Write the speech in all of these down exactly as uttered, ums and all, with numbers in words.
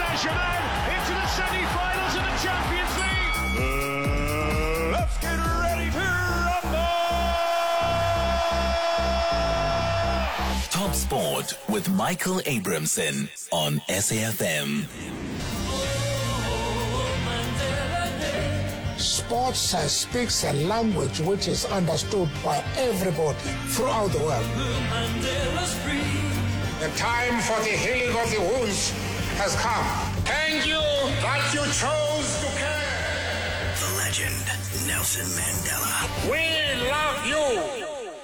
Saint-Germain into the semi-finals of the Champions League. Uh, let's get ready to rumble! Top Sport with Michael Abramson on S A F M. Sports uh, speaks a language which is understood by everybody throughout the world. The time for the healing of the wounds has come. Thank you that you chose to care. The legend, Nelson Mandela. We love you.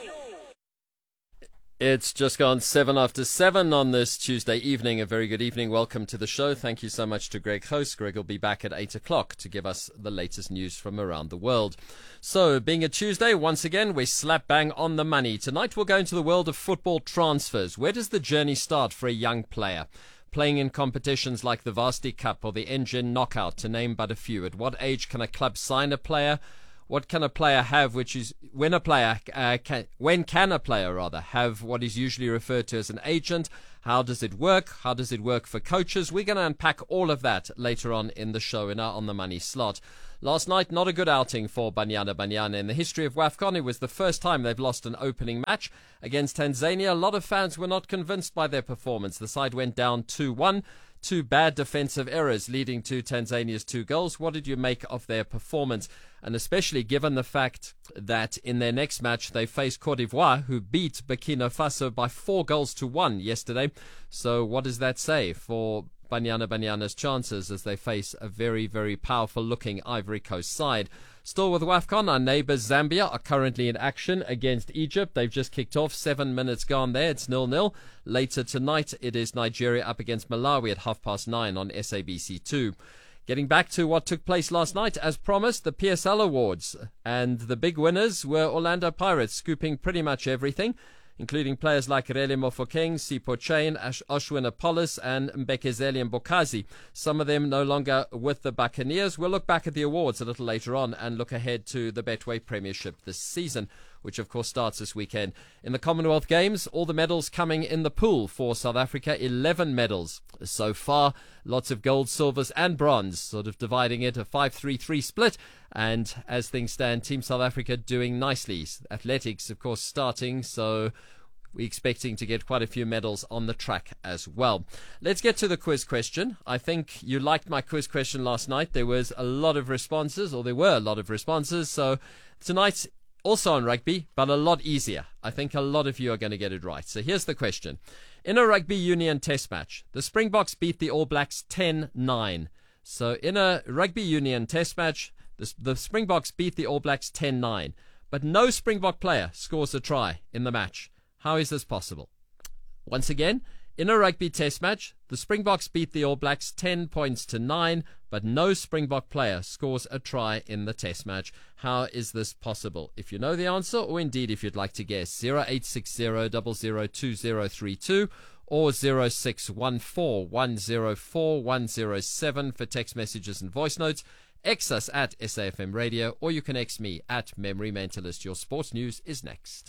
It's just gone seven after seven on this Tuesday evening. A very good evening. Welcome to the show. Thank you so much to Greg Host. Greg will be back at eight o'clock to give us the latest news from around the world. So, being a Tuesday, once again, we're slap bang on the money. Tonight we'll go into the world of football transfers. Where does the journey start for a young player? Playing in competitions like the Varsity Cup or the Engine Knockout, to name but a few. At what age can a club sign a player? What can a player have, which is when a player uh, can, when can a player rather have what is usually referred to as an agent? How does it work? How does it work for coaches? We're going to unpack all of that later on in the show in our On the Money slot. Last night, not a good outing for Banyana Banyana. In the history of WAFCON, it was the first time they've lost an opening match against Tanzania. A lot of fans were not convinced by their performance. The side went down two one. Two bad defensive errors leading to Tanzania's two goals. What did you make of their performance? And especially given the fact that in their next match they faced Cote d'Ivoire, who beat Burkina Faso by four goals to one yesterday. So what does that say for Banyana Banyana's chances as they face a very, very powerful looking Ivory Coast side? Still with WAFCON, our neighbours Zambia are currently in action against Egypt. They've just kicked off, seven minutes gone there. It's nil nil. Later tonight, it is Nigeria up against Malawi at half past nine on S A B C two. Getting back to what took place last night, as promised, the P S L Awards. And the big winners were Orlando Pirates, scooping pretty much everything, including players like Rele Mofokeng, Sipho Chain, Ash- Ashwin Apollos, and Mbekezeli Mbokazi. Some of them no longer with the Buccaneers. We'll look back at the awards a little later on and look ahead to the Betway Premiership this season, which of course starts this weekend. In the Commonwealth Games, all the medals coming in the pool for South Africa, eleven medals so far. Lots of gold, silvers and bronze, sort of dividing it a five three three split. And as things stand, Team South Africa doing nicely. Athletics, of course, starting, so we're expecting to get quite a few medals on the track as well. Let's get to the quiz question. I think you liked my quiz question last night. There was a lot of responses, or there were a lot of responses. So tonight, also on rugby, but a lot easier. I think a lot of you are going to get it right. So here's the question. In a rugby union test match, the Springboks beat the All Blacks ten nine. So in a rugby union test match, the, the Springboks beat the All Blacks ten nine. But no Springbok player scores a try in the match. How is this possible? Once again, in a rugby test match, the Springboks beat the All Blacks ten points to nine, but no Springbok player scores a try in the test match. How is this possible? If you know the answer, or indeed if you'd like to guess, zero eight six zero, zero zero two zero three two or zero six one four, one zero four, one zero seven for text messages and voice notes. X us at S A F M Radio, or you can X me at Memory Mentalist. Your sports news is next.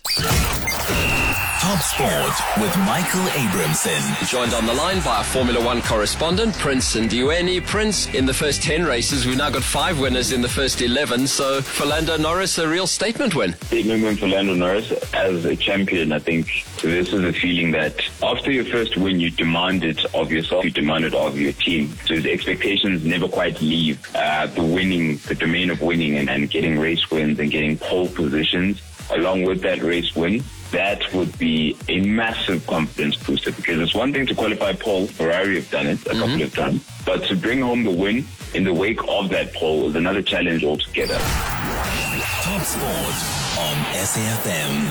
Top Sport with Michael Abramson. Joined on the line by our Formula One correspondent, Prince Ndiweni. Prince, in the first ten races, we've now got five winners in the first eleven. So for Lando Norris, a real statement win. Statement win for Lando Norris. As a champion, I think this is a feeling that after your first win, you demand it of yourself, you demand it of your team. So the expectations never quite leave uh, the winning, the domain of winning and, and getting race wins and getting pole positions. Along with that race win, that would be a massive confidence booster, because it's one thing to qualify pole. Ferrari have done it a mm-hmm. couple of times, but to bring home the win in the wake of that pole is another challenge altogether. Top Sport on S A F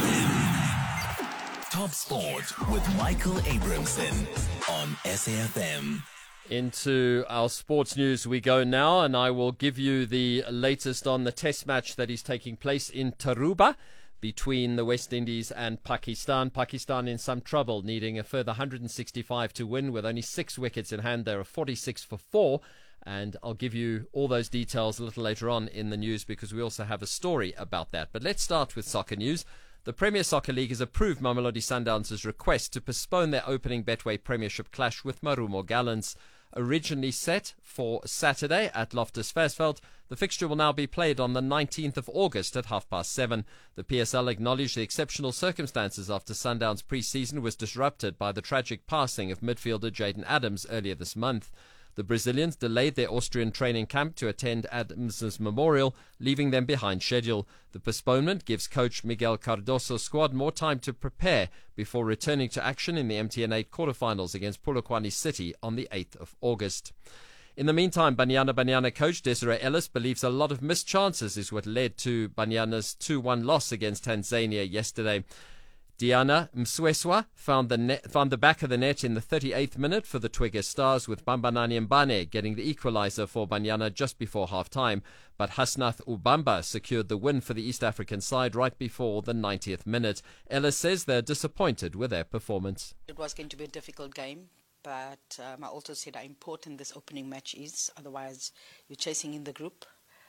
M. Top Sport with Michael Abramson on S A F M. Into our sports news we go now, and I will give you the latest on the test match that is taking place in Tarouba between the West Indies and Pakistan. Pakistan in some trouble, needing a further one hundred sixty-five to win with only six wickets in hand. There are forty-six for four, and I'll give you all those details a little later on in the news, because we also have a story about that. But let's start with soccer news. The Premier Soccer League has approved Mamelodi Sundowns' request to postpone their opening Betway Premiership clash with Marumo Gallants. Originally set for Saturday at Loftus Versfeld, the fixture will now be played on the nineteenth of August at half past seven. The P S L acknowledged the exceptional circumstances after Sundown's pre-season was disrupted by the tragic passing of midfielder Jaden Adams earlier this month. The Brazilians delayed their Austrian training camp to attend Adams' memorial, leaving them behind schedule. The postponement gives coach Miguel Cardoso's squad more time to prepare before returning to action in the M T N eight quarterfinals against Polokwane City on the eighth of August. In the meantime, Banyana Banyana coach Desiree Ellis believes a lot of missed chances is what led to Banyana's two one loss against Tanzania yesterday. Diana Msweswa found the, net, found the back of the net in the thirty-eighth minute for the Twiga Stars, with Bambanani Mbane getting the equaliser for Banyana just before half-time. But Hasnath Ubamba secured the win for the East African side right before the ninetieth minute. Ellis says they're disappointed with their performance. It was going to be a difficult game, but um, I also said how important this opening match is. Otherwise, you're chasing in the group.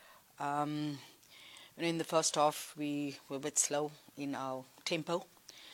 Um, in the first half, we were a bit slow in our tempo.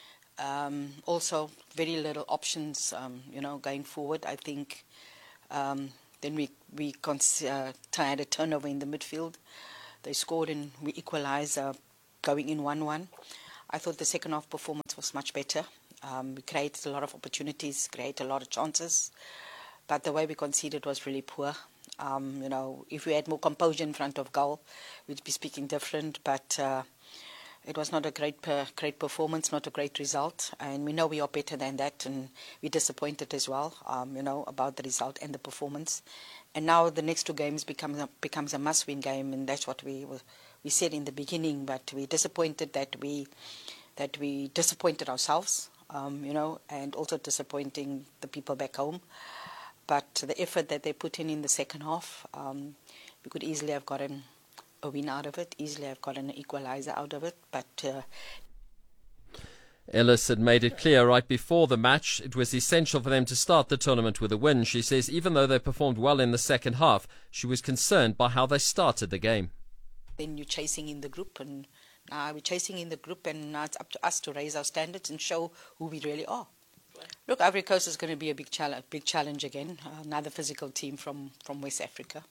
Um, also, very little options, um, you know, going forward. I think um, then we we cons- uh, had a turnover in the midfield. They scored and we equalised, uh, going in one one. I thought the second half performance was much better. Um, we created a lot of opportunities, created a lot of chances, but the way we conceded was really poor. Um, you know, if we had more composure in front of goal, we'd be speaking different, but uh, it was not a great per, great performance, not a great result, and we know we are better than that, and we're disappointed as well, um, you know, about the result and the performance. And now the next two games becomes a, becomes a must-win game, and that's what we we said in the beginning. But we're disappointed that we that we disappointed ourselves, um, you know, and also disappointing the people back home. But the effort that they put in in the second half, um, we could easily have gotten a win out of it, easily have gotten an equaliser out of it, but uh, Ellis had made it clear right before the match it was essential for them to start the tournament with a win. She says even though they performed well in the second half, she was concerned by how they started the game. Then you're chasing in the group, and now we're chasing in the group, and now it's up to us to raise our standards and show who we really are. Look, Ivory Coast is going to be a big challenge, big challenge again, uh, another physical team from, from West Africa.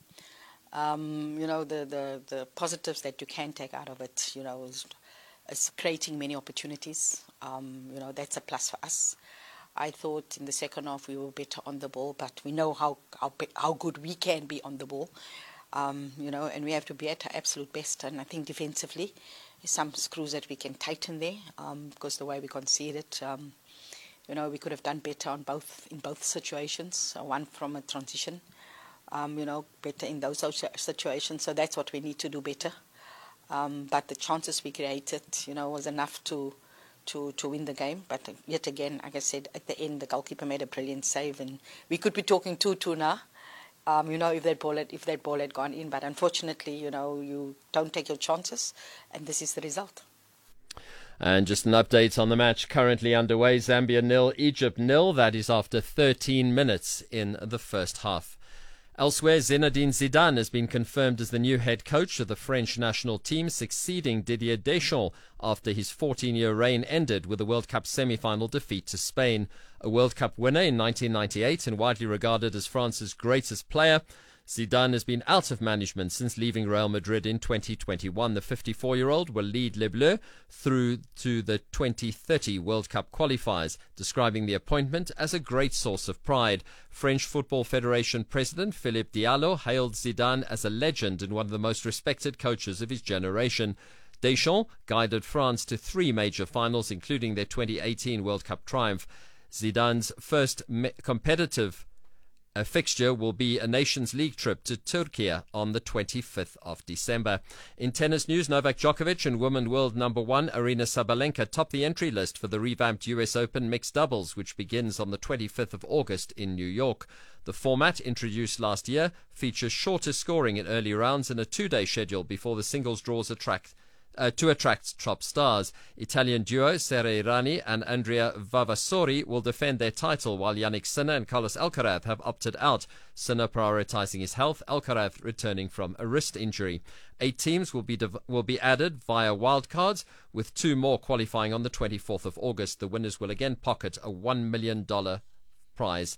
Um, you know, the, the, the positives that you can take out of it, you know, is, is creating many opportunities. Um, you know, that's a plus for us. I thought in the second half we were better on the ball, but we know how how, how good we can be on the ball, um, you know, and we have to be at our absolute best. And I think defensively, there's some screws that we can tighten there, um, because the way we conceded, um, you know, we could have done better on both in both situations. Uh, one from a transition. Um, you know, better in those situations. So that's what we need to do better. Um, but the chances we created, you know, was enough to, to, to win the game. But yet again, like I said, at the end, the goalkeeper made a brilliant save, and we could be talking two two now. Um, you know, if that ball had, if that ball had gone in. But unfortunately, you know, you don't take your chances, and this is the result. And just an update on the match currently underway: Zambia nil, Egypt nil. That is after thirteen minutes in the first half. Elsewhere, Zinedine Zidane has been confirmed as the new head coach of the French national team, succeeding Didier Deschamps after his fourteen-year reign ended with a World Cup semi-final defeat to Spain. A World Cup winner in nineteen ninety-eight and widely regarded as France's greatest player, Zidane has been out of management since leaving Real Madrid in twenty twenty-one. The fifty-four-year-old will lead Les Bleus through to the twenty thirty World Cup qualifiers, describing the appointment as a great source of pride. French Football Federation President Philippe Diallo hailed Zidane as a legend and one of the most respected coaches of his generation. Deschamps guided France to three major finals, including their twenty eighteen World Cup triumph. Zidane's first me- competitive A fixture will be a Nations League trip to Turkey on the twenty-fifth of December. In tennis news, Novak Djokovic and women world number one Aryna Sabalenka top the entry list for the revamped U S Open mixed doubles, which begins on the twenty-fifth of August in New York. The format, introduced last year, features shorter scoring in early rounds and a two-day schedule before the singles draws attract Uh, to attract top stars. Italian duo Sere Errani and Andrea Vavasori will defend their title, while Yannick Sinner and Carlos Alcaraz have opted out, Sinner prioritizing his health, Alcaraz returning from a wrist injury. Eight teams will be div- will be added via wildcards, with two more qualifying on the twenty-fourth of August. The winners will again pocket a one million dollars prize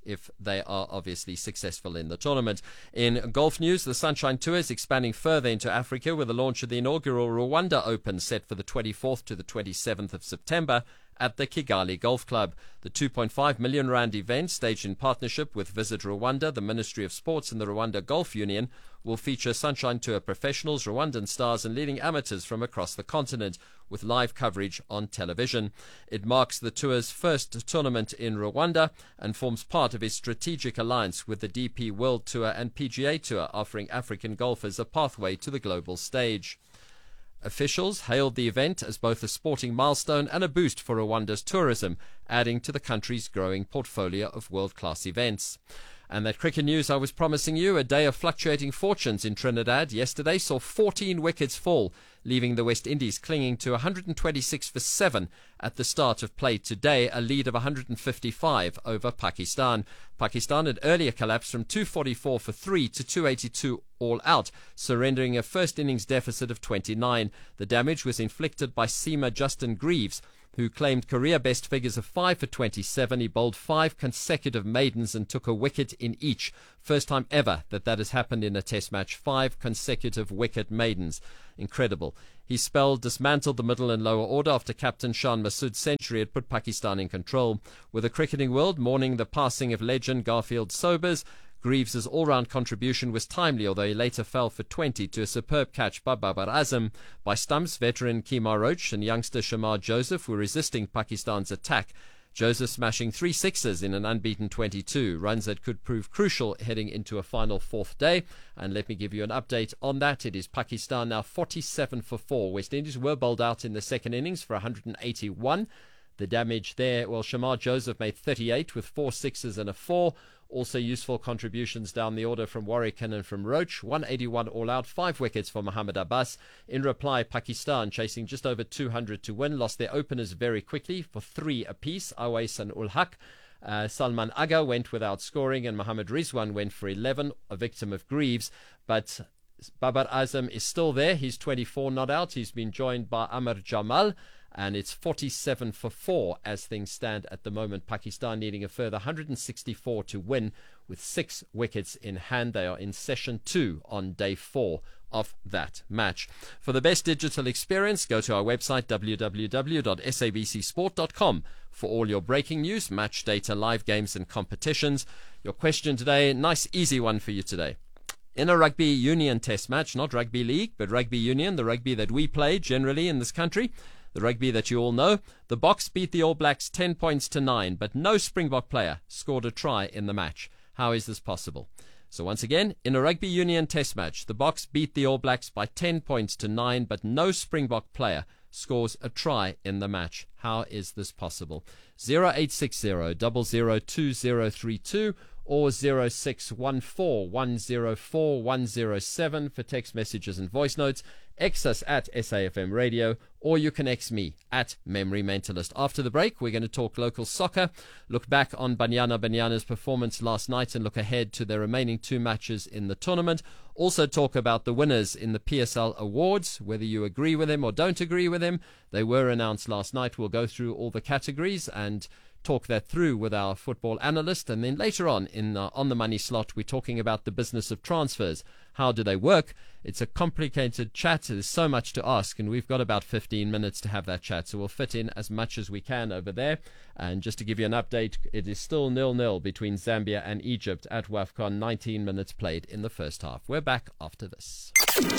if they are obviously successful in the tournament. In golf news, the Sunshine Tour is expanding further into Africa with the launch of the inaugural Rwanda Open set for the twenty-fourth to the twenty-seventh of September at the Kigali Golf Club. The two point five million rand event, staged in partnership with Visit Rwanda, the Ministry of Sports and the Rwanda Golf Union, will feature Sunshine Tour professionals, Rwandan stars and leading amateurs from across the continent, with live coverage on television. It marks the tour's first tournament in Rwanda and forms part of its strategic alliance with the D P World Tour and P G A Tour, offering African golfers a pathway to the global stage. Officials hailed the event as both a sporting milestone and a boost for Rwanda's tourism, adding to the country's growing portfolio of world-class events. And that cricket news I was promising you, a day of fluctuating fortunes in Trinidad yesterday saw fourteen wickets fall, leaving the West Indies clinging to one hundred twenty-six for seven at the start of play today, a lead of one hundred fifty-five over Pakistan. Pakistan had earlier collapsed from two forty-four for three to two eighty-two all out, surrendering a first innings deficit of twenty-nine. The damage was inflicted by seamer Justin Greaves, who claimed career best figures of five for twenty-seven. He bowled five consecutive maidens and took a wicket in each. First time ever that that has happened in a test match. Five consecutive wicket maidens. Incredible. His spell dismantled the middle and lower order after captain Shan Masood's century had put Pakistan in control. With the cricketing world mourning the passing of legend Garfield Sobers, Greaves' all-round contribution was timely, although he later fell for twenty to a superb catch by Babar Azam. By stumps, veteran Kemar Roach and youngster Shamar Joseph were resisting Pakistan's attack. Joseph smashing three sixes in an unbeaten twenty-two, runs that could prove crucial heading into a final fourth day. And let me give you an update on that. It is Pakistan now forty-seven for four. West Indies were bowled out in the second innings for one hundred eighty-one. The damage there, well, Shamar Joseph made thirty-eight with four sixes and a four. Also useful contributions down the order from Warwickon and from Roach. one eighty-one all out, five wickets for Mohammad Abbas. In reply, Pakistan, chasing just over two hundred to win, lost their openers very quickly for three apiece. Awais and Ul Haq. Uh, Salman Agha went without scoring and Mohammad Rizwan went for eleven, a victim of Greaves. But Babar Azam is still there. He's twenty-four not out. He's been joined by Amar Jamal. And it's forty-seven for four as things stand at the moment. Pakistan needing a further one hundred sixty-four to win with six wickets in hand. They are in session two on day four of that match. For the best digital experience, go to our website w w w dot s a b c sport dot com for all your breaking news, match data, live games and competitions. Your question today, nice easy one for you today. In a rugby union test match, not rugby league, but rugby union, the rugby that we play generally in this country, the rugby that you all know, the Boks beat the All Blacks ten points to nine, but no Springbok player scored a try in the match. How is this possible? So once again, in a rugby union test match, the Boks beat the All Blacks by ten points to nine, but no Springbok player scores a try in the match. How is this possible? zero eight six zero, zero zero two zero three two or zero six one four, one zero four, one zero seven for text messages and voice notes. X us at S A F M Radio, or you can X me at Memory Mentalist. After the break, we're going to talk local soccer, look back on Banyana Banyana's performance last night and look ahead to their remaining two matches in the tournament. Also talk about the winners in the P S L Awards, whether you agree with them or don't agree with them. They were announced last night. We'll go through all the categories and talk that through with our football analyst. And then later on in uh, On the Money slot, we're talking about the business of transfers. How do they work? It's a complicated chat. There's so much to ask, and we've got about fifteen minutes to have that chat. So we'll fit in as much as we can over there. And just to give you an update, it is still nil nil between Zambia and Egypt at WAFCON. nineteen minutes played in the first half. We're back after this.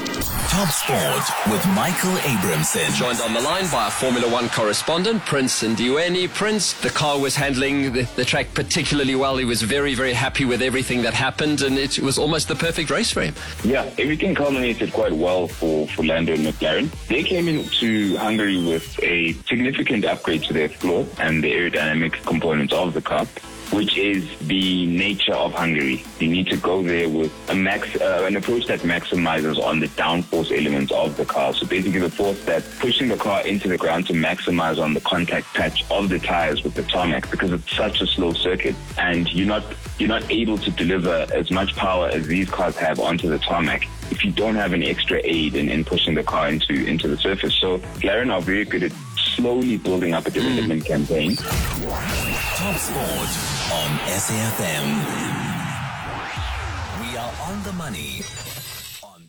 Top Sport with Michael Abramson. Joined on the line by our Formula One correspondent, Prince Ndiweni. Prince, the car was handling the, the track particularly well. He was very, very happy with everything that happened, and it was almost the perfect race for him. Yeah, everything culminated quite well for, for Lando and McLaren. They came into Hungary with a significant upgrade to their floor and the aerodynamic components of the car, which is the nature of Hungary. You need to go there with a max, uh, an approach that maximizes on the downforce elements of the car. So basically the force that's pushing the car into the ground to maximize on the contact patch of the tires with the tarmac, because it's such a slow circuit and you're not you're not able to deliver as much power as these cars have onto the tarmac if you don't have an extra aid in, in pushing the car into, into the surface. So McLaren are very good at slowly building up a development mm. campaign. Top Sport on S A F M. We are on the money. On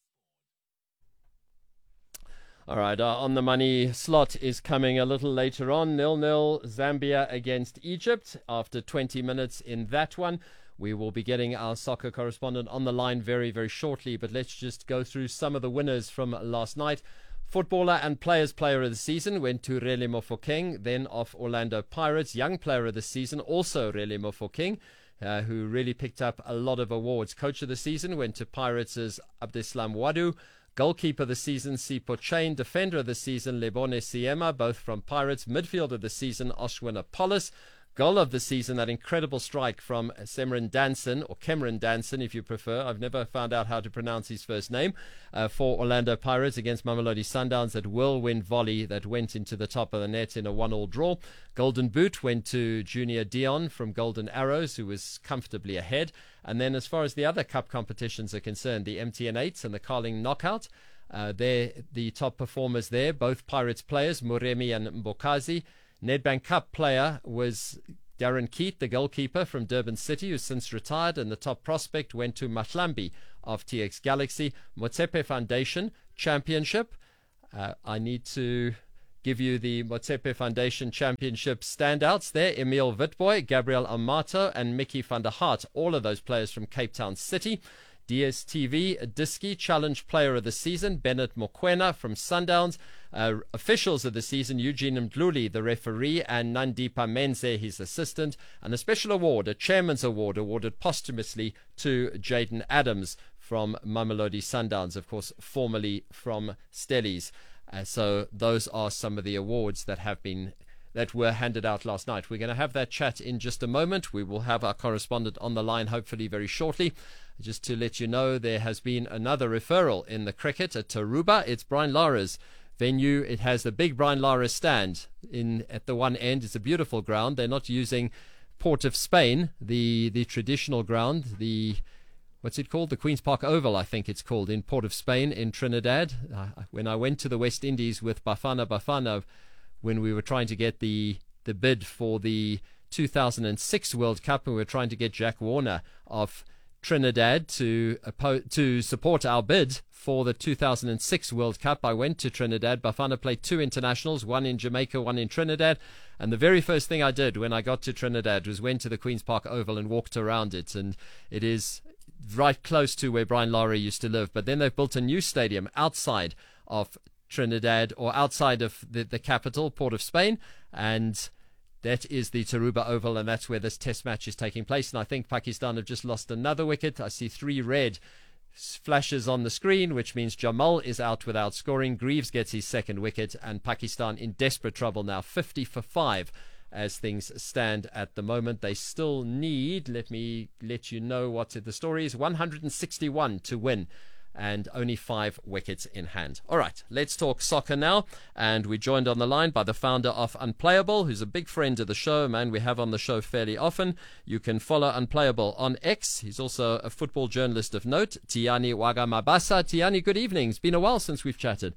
All right, our on the money slot is coming a little later on. nil nil Zambia against Egypt. After twenty minutes in that one, we will be getting our soccer correspondent on the line very, very shortly. But let's just go through some of the winners from last night. Footballer and Players Player of the Season went to Rele Mofokeng, then off Orlando Pirates. Young Player of the Season, also Rele Mofokeng, uh, who really picked up a lot of awards. Coach of the Season went to Pirates' Abdeslam Wadu. Goalkeeper of the Season, Sipho Chain. Defender of the Season, Lebone Siema, both from Pirates. Midfield of the Season, Oshwin Apollos. Goal of the season, that incredible strike from Semran Danson, or Cameron Danson if you prefer. I've never found out how to pronounce his first name, uh, for Orlando Pirates against Mamelodi Sundowns. That whirlwind volley that went into the top of the net in a one-all draw. Golden Boot went to Junior Dion from Golden Arrows, who was comfortably ahead. And then as far as the other cup competitions are concerned, the M T N eights and the Carling Knockout, uh, they're the top performers there, both Pirates players, Muremi and Mbokazi. Nedbank Cup player was Darren Keat, the goalkeeper from Durban City, who's since retired, and the top prospect went to Mahlambi of T X Galaxy. Motsepe Foundation Championship. Uh, I need to give you the Motsepe Foundation Championship standouts there. Emil Witboy, Gabriel Amato, and Mickey van der Hart, all of those players from Cape Town City. D S T V Diski Challenge Player of the Season, Bennett Mokwena from Sundowns. Uh, officials of the season, Eugene Mdluli, the referee, and Nandipa Menze, his assistant. And a special award, a Chairman's Award, awarded posthumously to Jaden Adams from Mamelodi Sundowns, of course, formerly from Stellies. Uh, so those are some of the awards that have been that were handed out last night. We're going to have that chat in just a moment. We will have our correspondent on the line hopefully very shortly. Just to let you know, there has been another referral in the cricket at Taruba. It's Brian Lara's venue. It has the big Brian Lara stand in at the one end. It's a beautiful ground. They're not using Port of Spain, the the traditional ground, the what's it called? The Queen's Park Oval, I think it's called, in Port of Spain in Trinidad. Uh, when I went to the West Indies with Bafana Bafana, when we were trying to get the the bid for the two thousand six World Cup, and we were trying to get Jack Warner of Trinidad to oppo- to support our bid for the two thousand six World Cup. I went to Trinidad. Bafana played two internationals, one in Jamaica, one in Trinidad. And the very first thing I did when I got to Trinidad was went to the Queen's Park Oval and walked around it. And it is right close to where Brian Lara used to live. But then they've built a new stadium outside of Trinidad, or outside of the, the capital, Port of Spain. And that is the Taruba Oval, and that's where this test match is taking place. And I think Pakistan have just lost another wicket. I see three red flashes on the screen, which means Jamal is out without scoring. Greaves gets his second wicket, and Pakistan in desperate trouble now, fifty for five as things stand at the moment. They still need, let me let you know what the story is, one hundred sixty-one to win, and only five wickets in hand. All right, let's talk soccer now. And we're joined on the line by the founder of Unplayable, who's a big friend of the show, a man we have on the show fairly often. You can follow Unplayable on X. He's also a football journalist of note, Tiani Wagamabasa. Tiani, good evening. It's been a while since we've chatted.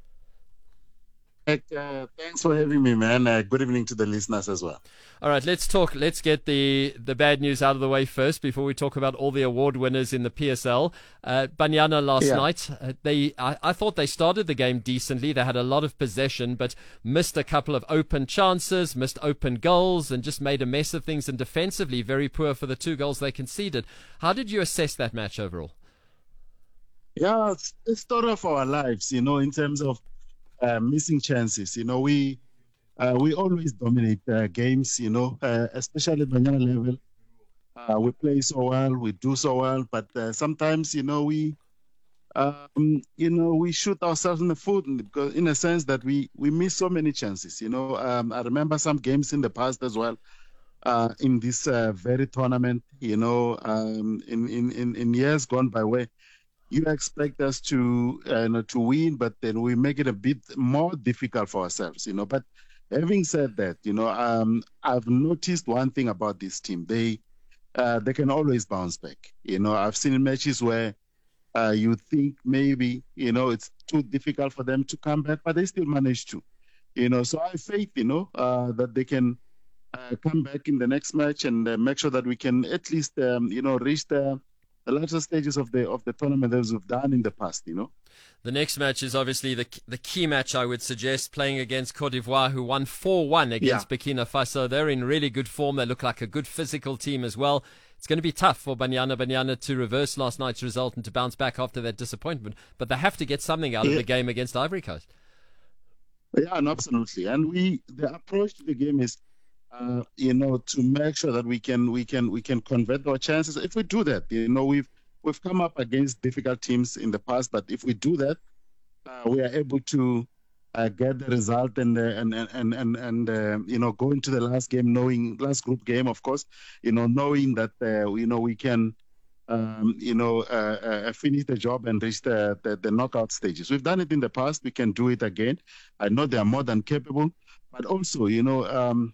Uh, thanks for having me, man. Uh, good evening to the listeners as well. All right, let's talk. Let's get the, the bad news out of the way first before we talk about all the award winners in the P S L. Uh, Banyana last yeah. night, uh, they I, I thought they started the game decently. They had a lot of possession, but missed a couple of open chances, missed open goals, and just made a mess of things. And defensively, very poor for the two goals they conceded. How did you assess that match overall? Yeah, it's the story of our lives, you know, in terms of Uh, missing chances. You know, we uh, we always dominate uh, games, you know, uh, especially Banyana level. Uh, we play so well, we do so well, but uh, sometimes, you know, we, um, you know, we shoot ourselves in the foot, because in a sense that we, we miss so many chances. You know, um, I remember some games in the past as well, uh, in this uh, very tournament, you know, um, in, in, in, in years gone by where you expect us to uh, you know, to win, but then we make it a bit more difficult for ourselves, you know. But having said that, you know, um, I've noticed one thing about this team. They uh, they can always bounce back. You know, I've seen matches where uh, you think maybe, you know, it's too difficult for them to come back, but they still manage to. You know, so I have faith, you know, uh, that they can uh, come back in the next match and uh, make sure that we can at least, um, you know, reach the, the latter stages of the of the tournament as we've done in the past, you know. The next match is obviously the the key match, I would suggest, playing against Cote d'Ivoire, who won four one against yeah. Burkina Faso. They're in really good form. They look like a good physical team as well. It's going to be tough for Banyana Banyana to reverse last night's result and to bounce back after that disappointment. But they have to get something out yeah. of the game against Ivory Coast. Yeah, and absolutely. And we the approach to the game is, uh, you know, to make sure that we can we can we can convert our chances. If we do that, you know, we've we've come up against difficult teams in the past, but if we do that, uh, we are able to uh, get the result and uh, and and and and uh, you know, go into the last game knowing last group game, of course, you know, knowing that uh, you know we can. Um, you know, uh, uh, finish the job and reach the, the, the knockout stages. We've done it in the past. We can do it again. I know they are more than capable, but also, you know, um,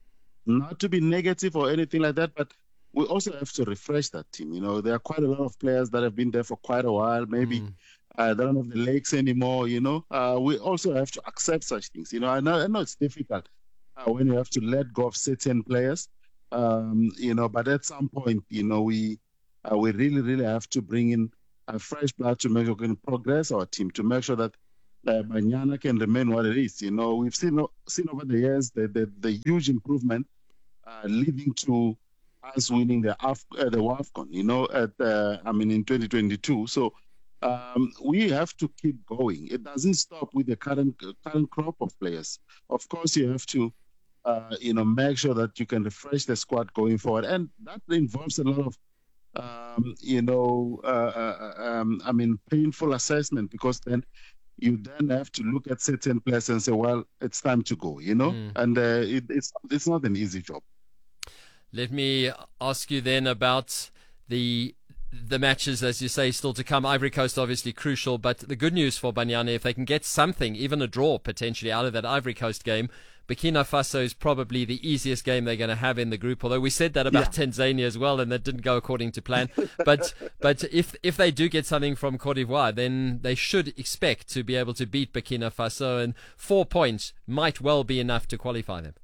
not to be negative or anything like that, but we also have to refresh that team. You know, there are quite a lot of players that have been there for quite a while. Maybe mm. uh, they don't have the legs anymore, you know. Uh, we also have to accept such things. You know, I know, I know it's difficult uh, when you have to let go of certain players, um, you know, but at some point, you know, we, Uh, we really, really have to bring in a fresh blood to make sure we can progress our team, to make sure that uh, Banyana can remain what it is. You know, we've seen seen over the years the the, the huge improvement uh, leading to us winning the Af- uh, the WAFCON. You know, at uh, I mean in twenty twenty-two. So um, we have to keep going. It doesn't stop with the current current crop of players. Of course, you have to. Uh, you know, make sure that you can refresh the squad going forward, and that involves a lot of Um, you know, uh, uh, um, I mean, painful assessment, because then you then have to look at certain players and say, well, it's time to go, you know, mm. and uh, it, it's it's not an easy job. Let me ask you then about the the matches, as you say, still to come. Ivory Coast obviously crucial, but the good news for Banyana, if they can get something, even a draw potentially out of that Ivory Coast game, Burkina Faso is probably the easiest game they're going to have in the group, although we said that about yeah. Tanzania as well, and that didn't go according to plan. But but if if they do get something from Cote d'Ivoire, then they should expect to be able to beat Burkina Faso, and four points might well be enough to qualify them.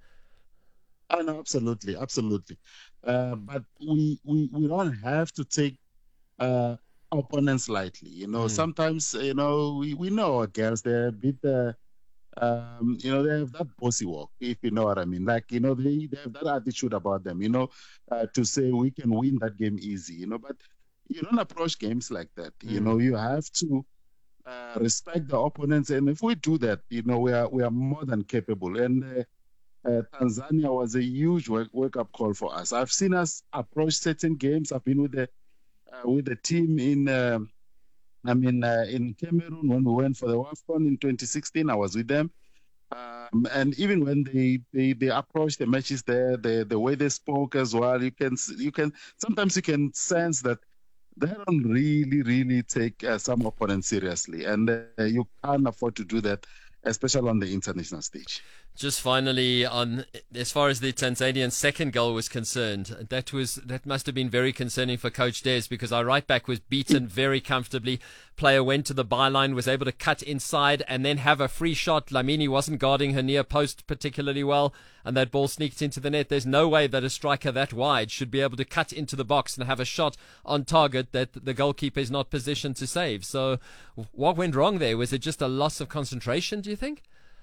Oh, no, absolutely, absolutely. Uh, but we, we, we don't have to take uh, opponents lightly. You know, mm. sometimes, you know, we, we know our girls, they're a bit... Uh, Um, you know, they have that bossy walk, if you know what I mean. Like, you know, they, they have that attitude about them, you know, uh, to say we can win that game easy, you know, but you don't approach games like that. Mm. You know, you have to uh, respect the opponents. And if we do that, you know, we are we are more than capable. And uh, uh, Tanzania was a huge wake, wake-up call for us. I've seen us approach certain games. I've been with the, uh, with the team in... Uh, I mean, uh, in Cameroon, when we went for the WAFCON in twenty sixteen, I was with them. Um, and even when they, they, they approached the matches there, the, the way they spoke as well, you can, you can sometimes you can sense that they don't really, really take uh, some opponents seriously. And uh, you can't afford to do that, especially on the international stage. Just finally, on as far as the Tanzanian second goal was concerned, that was that must have been very concerning for Coach Des, because our right back was beaten very comfortably. Player went to the byline, was able to cut inside and then have a free shot. Lamini wasn't guarding her near post particularly well, and that ball sneaked into the net. There's no way that a striker that wide should be able to cut into the box and have a shot on target that the goalkeeper is not positioned to save. So what went wrong there? Was it just a loss of concentration, do you think?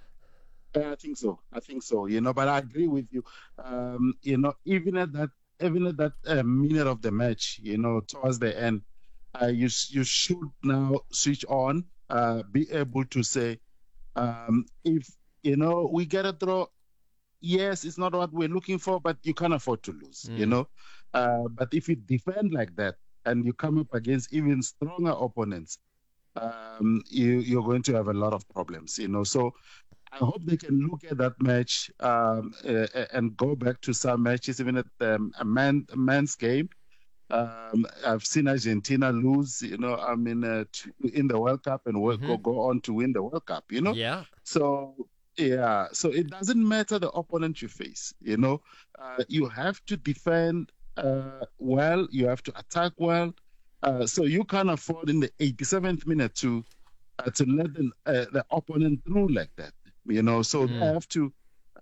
I think so. I think so. You know, but I agree with you. Um, you know, even at that, even at that uh, minute of the match, you know, towards the end, uh, you you should now switch on, uh, be able to say, um, if you know we get a draw, yes, it's not what we're looking for, but you can't afford to lose. Mm. You know, uh, but if you defend like that and you come up against even stronger opponents, um, you you're going to have a lot of problems. You know, so. I hope they can look at that match um, uh, and go back to some matches, even at um, a, man, a man's game. Um, I've seen Argentina lose, you know, I mean, uh, to, in the World Cup and mm-hmm. go, go on to win the World Cup, you know? Yeah. So, yeah, so it doesn't matter the opponent you face, you know? Uh, you have to defend uh, well, you have to attack well. Uh, so you can't afford in the eighty-seventh minute to, uh, to let the, uh, the opponent through like that. You know, so mm. they have to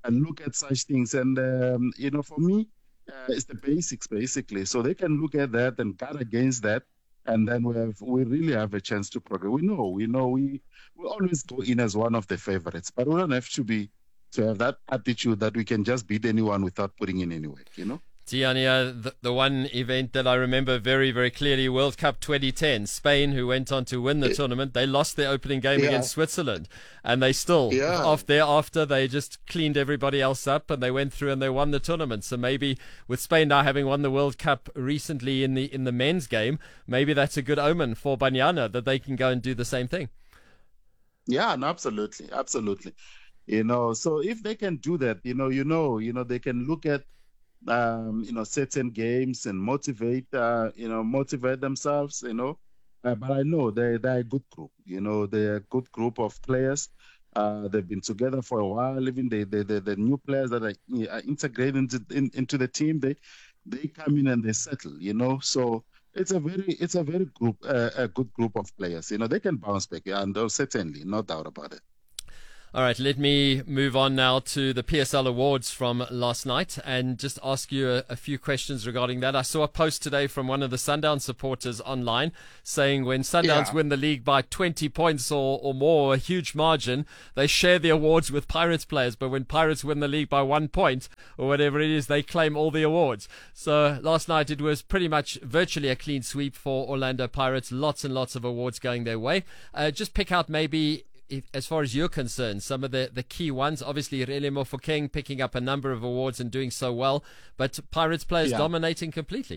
and look at such things. And, um, you know, for me, uh, it's the basics, basically. So they can look at that and guard against that. And then we have, we really have a chance to progress. We know, we know, we, we always go in as one of the favorites, but we don't have to be, to have that attitude that we can just beat anyone without putting in any work, you know? Tiania, the, the one event that I remember very, very clearly, World Cup twenty ten, Spain, who went on to win the yeah. tournament, they lost their opening game yeah. against Switzerland, and they still, yeah. off thereafter, they just cleaned everybody else up, and they went through and they won the tournament. So maybe with Spain now having won the World Cup recently in the in the men's game, maybe that's a good omen for Banyana that they can go and do the same thing. Yeah, no, absolutely, absolutely. You know, so if they can do that, you know, you know, you know, they can look at Um, you know, certain games and motivate, uh, you know, motivate themselves, you know. Uh, but I know they they're a good group, you know, they're a good group of players. Uh, they've been together for a while. Even the the, the, the new players that are, are integrated into in, into the team, they they come in and they settle, you know. So it's a very it's a very group uh, a good group of players. You know, they can bounce back, and uh, certainly, no doubt about it. All right, let me move on now to the P S L Awards from last night and just ask you a, a few questions regarding that. I saw a post today from one of the Sundowns supporters online saying when Sundowns yeah. win the league by twenty points or, or more, a huge margin, they share the awards with Pirates players. But when Pirates win the league by one point or whatever it is, they claim all the awards. So last night it was pretty much virtually a clean sweep for Orlando Pirates. Lots and lots of awards going their way. Uh, just pick out maybe, If, as far as you're concerned, some of the, the key ones. Obviously, Relé Mofokeng picking up a number of awards and doing so well, but Pirates players yeah. dominating completely.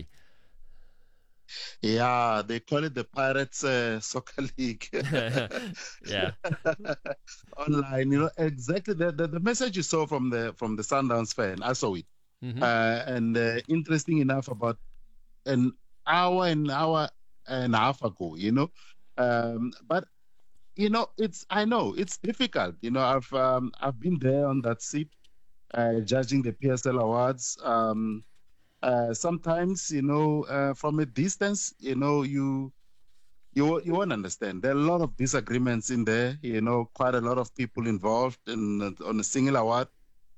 Yeah, they call it the Pirates uh, Soccer League. yeah, online, you know exactly the, the the message you saw from the from the Sundowns fan. I saw it, mm-hmm. uh, and uh, interesting enough, about an hour, an hour and a half ago, you know, um, but. You know, it's. I know it's difficult. You know, I've um, I've been there on that seat, uh, judging the P S L awards. Um, uh, sometimes, you know, uh, from a distance, you know, you you you won't understand. There are a lot of disagreements in there. You know, quite a lot of people involved in on a single award.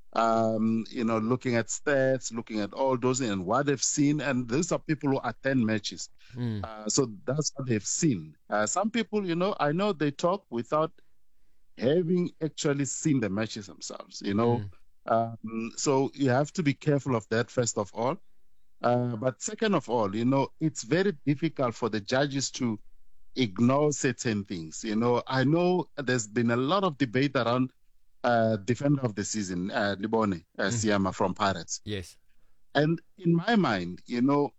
Um, you know, looking at stats, looking at all those and what they've seen, and these are people who attend matches. Mm. Uh, so that's what they've seen. Uh, some people, you know, I know they talk without having actually seen the matches themselves, you know. Mm. Um, so you have to be careful of that, first of all. Uh, but second of all, you know, it's very difficult for the judges to ignore certain things. You know, I know there's been a lot of debate around uh, defender of the season, uh, Libone uh, mm. Siama from Pirates. Yes. And in my mind, you know,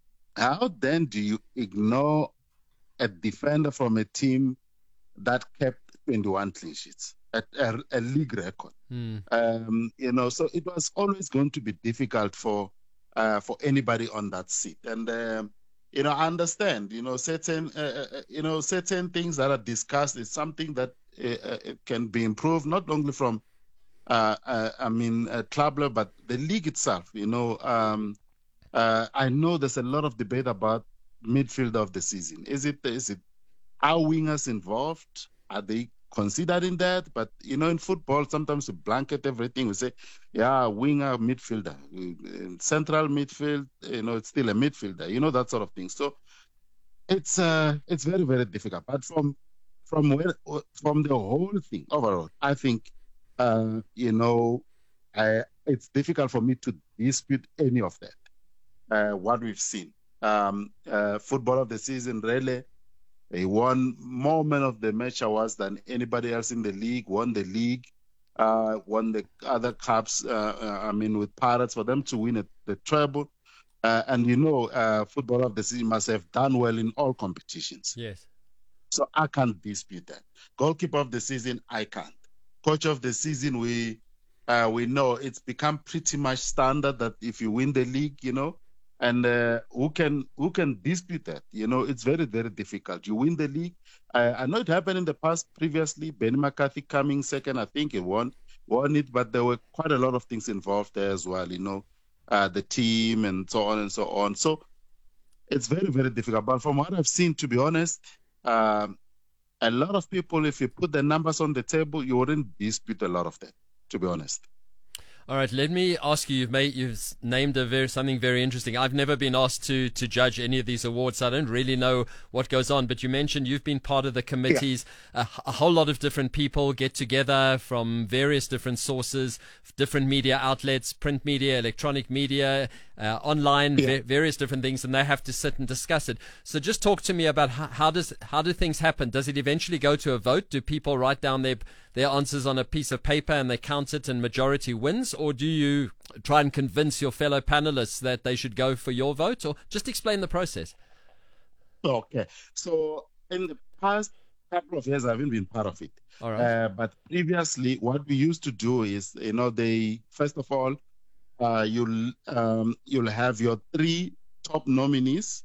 how then do you ignore a defender from a team that kept twenty-one clean sheets, a, a, a league record? Mm. Um, you know, so it was always going to be difficult for uh, for anybody on that seat. And um, you know, I understand. You know, certain uh, uh, you know certain things that are discussed is something that uh, uh, can be improved, not only from uh, uh, I mean uh, club level, but the league itself. You know. Um, Uh, I know there's a lot of debate about midfielder of the season. Is it is it are wingers involved? Are they considering that? But you know, in football, sometimes we blanket everything. We say, yeah, winger, midfielder, in central midfield. You know, it's still a midfielder. You know, that sort of thing. So it's uh, it's very very difficult. But from from where from the whole thing overall, I think uh, you know, I, it's difficult for me to dispute any of that. Uh, what we've seen. Um, uh, football of the season, really, he won more men of the match awards than anybody else in the league, won the league, uh, won the other cups, uh, uh, I mean, with Pirates, for them to win it, the treble. Uh, and, you know, uh, football of the season must have done well in all competitions. Yes. So I can't dispute that. Goalkeeper of the season, I can't. Coach of the season, we uh, we know it's become pretty much standard that if you win the league, you know, And uh, who can who can dispute that? You know, it's very, very difficult. You win the league. I, I know it happened in the past previously. Benny McCarthy coming second, I think he won, won it, but there were quite a lot of things involved there as well, you know, uh, the team and so on and so on. So it's very, very difficult. But from what I've seen, to be honest, um, a lot of people, if you put the numbers on the table, you wouldn't dispute a lot of that, to be honest. All right, let me ask you. You've made, you've named a very something very interesting. I've never been asked to to judge any of these awards, so I don't really know what goes on. But you mentioned you've been part of the committees. Yeah. A, a whole lot of different people get together from various different sources, different media outlets, print media, electronic media, uh, online, Yeah. va- various different things, and they have to sit and discuss it. So just talk to me about how, how does how do things happen? Does it eventually go to a vote? Do people write down their their answers on a piece of paper and they count it and majority wins? Or do you try and convince your fellow panelists that they should go for your vote? Or just explain the process. Okay. So in the past couple of years, I haven't been part of it. All right. Uh, but previously, what we used to do is, you know, they first of all, uh, you'll um, you'll have your three top nominees,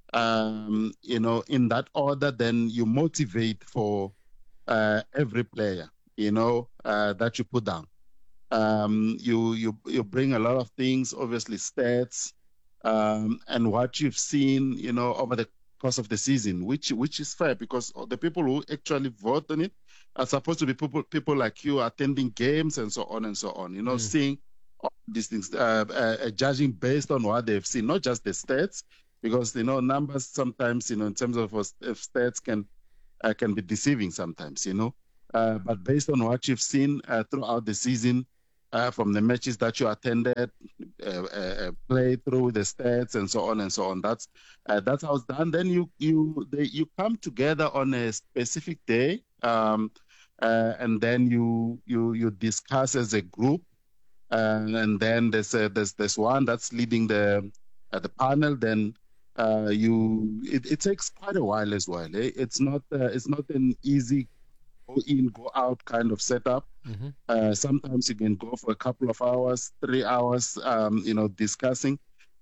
um, you know, in that order. Then you motivate for uh, every player, you know, uh, that you put down. Um, you you you bring a lot of things, obviously stats, um, and what you've seen, you know, over the course of the season, which which is fair because the people who actually vote on it are supposed to be people people like you attending games and so on and so on. You know, mm. seeing all these things, uh, uh, judging based on what they've seen, not just the stats, because you know numbers sometimes, you know, in terms of, of stats can uh, can be deceiving sometimes, you know. Uh, but based on what you've seen uh, throughout the season, uh, from the matches that you attended, uh, uh, play through the stats and so on and so on. That's uh, that's how it's done. Then you you they, you come together on a specific day, um, uh, and then you you you discuss as a group, uh, and then there's a, there's there's one that's leading the uh, the panel. Then uh, you it, it takes quite a while as well. Eh? It's not uh, it's not an easy go in, go out kind of setup. Mm-hmm. Uh, sometimes you can go for a couple of hours, three hours, um, you know, discussing,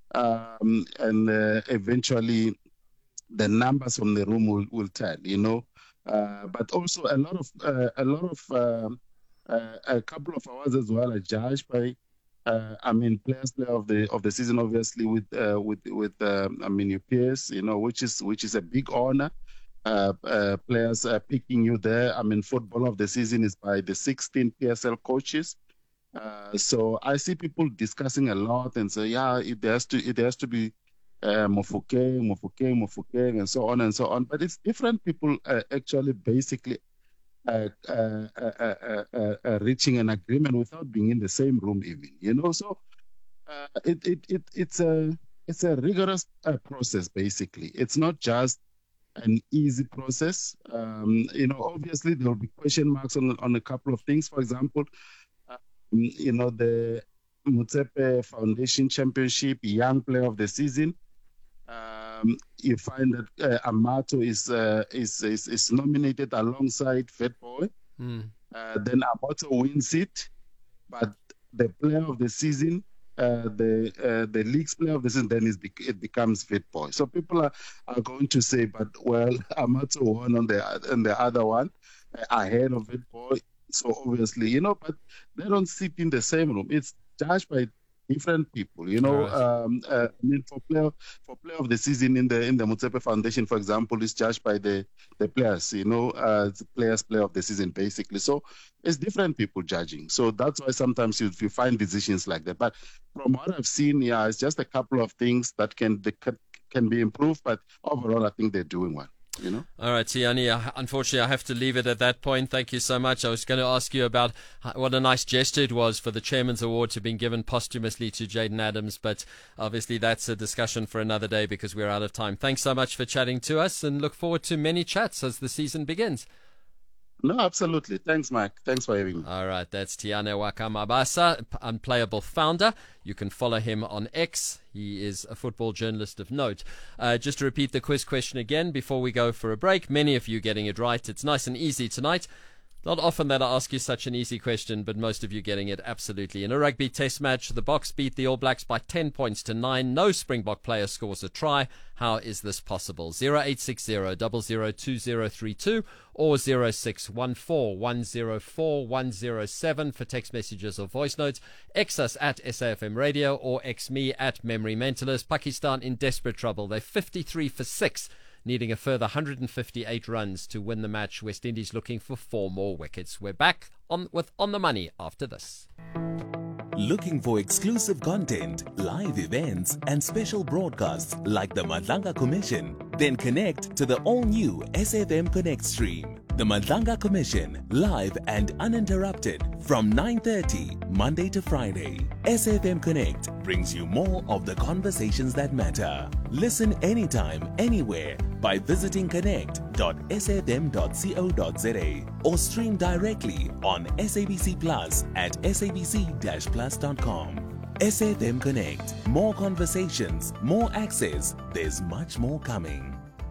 um, and uh, eventually the numbers from the room will, will tell, you know. Uh, but also a lot of uh, a lot of uh, uh, a couple of hours as well are judged by, uh, I mean, players player of the of the season, obviously with uh, with with uh, I mean your peers, you know, which is which is a big honor. Uh, uh, players uh, picking you there. I mean, football of the season is by the sixteen P S L coaches. Uh, so I see people discussing a lot and say, yeah, it has to, it has to be uh, Mofokeng, Mofokeng, Mofokeng, and so on and so on. But it's different people uh, actually basically uh, uh, uh, uh, uh, uh, reaching an agreement without being in the same room, even. You know, so uh, it, it it it's a it's a rigorous uh, process. Basically, it's not just an easy process. Um, you know, obviously there will be question marks on on a couple of things. For example, um, you know, the Motsepe Foundation Championship Young Player of the Season. Um, you find that uh, Amato is, uh, is is is nominated alongside Fatboy. Mm. Uh, then Amato wins it, but the Player of the Season. Uh, the uh, the league's player of the season, then is it becomes Fatboy. So people are, are going to say, but well, Amato won on the on the other one uh, ahead of Fatboy. So obviously, you know, but they don't sit in the same room. It's judged by different people, you know. Right. Um, uh, I mean, for player for player of the season in the in the Motsepe Foundation, for example, is judged by the the players, you know, uh, the players player of the season basically. So it's different people judging. So that's why sometimes you you find decisions like that. But from what I've seen, yeah, it's just a couple of things that can can, can be improved. But overall, I think they're doing well. You know? All right, Tiani, unfortunately I have to leave it at that point. Thank you so much. I was going to ask you about what a nice gesture it was for the Chairman's Award to be given posthumously to Jayden Adams, but obviously that's a discussion for another day because we're out of time. Thanks so much for chatting to us and look forward to many chats as the season begins. No, absolutely. Thanks, Mike. Thanks for having me. All right, that's Tiane Wakamabasa, Unplayable founder. You can follow him on X. He is a football journalist of note. Uh, just to repeat the quiz question again before we go for a break, many of you getting it right. It's nice and easy tonight. Not often that I ask you such an easy question, but most of you getting it absolutely. In a rugby test match, the Boks beat the All Blacks by ten points to nine. No Springbok player scores a try. How is this possible? zero eight six zero, zero zero two zero three two or zero six one four, one zero four, one zero seven for text messages or voice notes. X us at S A F M Radio or X me at Memory Mentalist. Pakistan in desperate trouble. They're fifty-three for six. Needing a further one hundred fifty-eight runs to win the match. West Indies looking for four more wickets. We're back on with On the Money after this. Looking for exclusive content, live events, and special broadcasts like the Madlanga Commission? Then connect to the all-new S F M Connect stream. The Madlanga Commission, live and uninterrupted from nine thirty Monday to Friday. S F M Connect brings you more of the conversations that matter. Listen anytime, anywhere by visiting connect dot s f m dot co dot z a or stream directly on S A B C Plus at s a b c dash plus dot com. S F M Connect. More conversations, more access. There's much more coming.